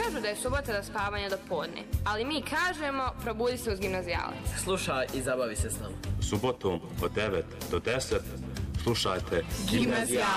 kažu da je subota do spavanja do podne, ali mi kažemo probudi se uz Gimnazijalac. Slušaj i zabavi se s nama. Subotom od 9 do 10 slušajte Gimnazijalac.